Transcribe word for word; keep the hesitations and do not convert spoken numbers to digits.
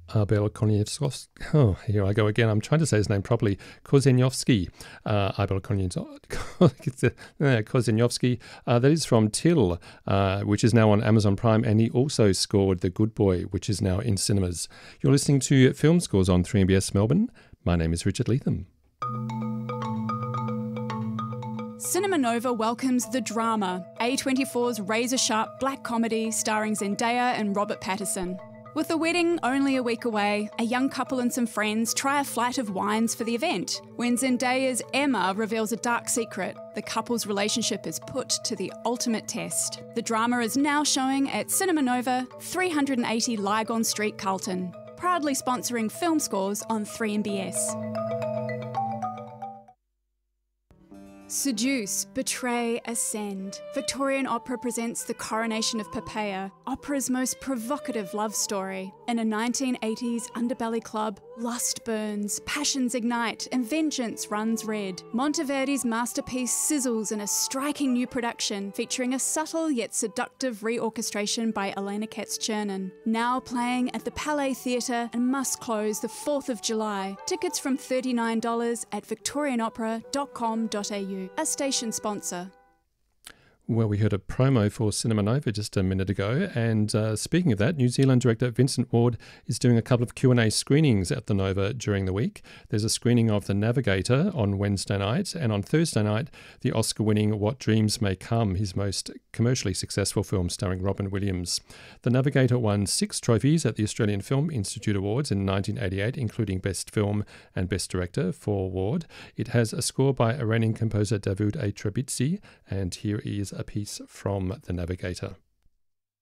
Abel Konietzowski. Oh, here I go again. I'm trying to say his name properly. Kozenovsky. Uh, Abel Kozenovsky. Uh, that is from Till, uh, which is now on Amazon Prime, and he also scored The Good Boy, which is now in cinemas. You're listening to Film Scores on three M B S Melbourne. My name is Richard Leatham. Cinema Nova welcomes The Drama, A twenty-four's razor-sharp black comedy starring Zendaya and Robert Pattinson. With the wedding only a week away, a young couple and some friends try a flight of wines for the event. When Zendaya's Emma reveals a dark secret, the couple's relationship is put to the ultimate test. The Drama is now showing at Cinema Nova, three eighty Lygon Street, Carlton. Proudly sponsoring Film Scores on three M B S. Seduce, Betray, Ascend. Victorian Opera presents The Coronation of Poppaea, opera's most provocative love story. In a nineteen eighties underbelly club, lust burns, passions ignite, and vengeance runs red. Monteverdi's masterpiece sizzles in a striking new production featuring a subtle yet seductive reorchestration by Elena Katz-Chernin. Now playing at the Palais Theatre and must close the fourth of July. Tickets from thirty-nine dollars at victorian opera dot com dot a u. A station sponsor. Well, we heard a promo for Cinema Nova just a minute ago, and uh, speaking of that, New Zealand director Vincent Ward is doing a couple of Q and A screenings at the Nova during the week. There's a screening of The Navigator on Wednesday night, and on Thursday night, the Oscar-winning What Dreams May Come, his most commercially successful film starring Robin Williams. The Navigator won six trophies at the Australian Film Institute Awards in nineteen eighty-eight, including Best Film and Best Director for Ward. It has a score by Iranian composer Davoud A. Trebitzi, and here is a piece from The Navigator.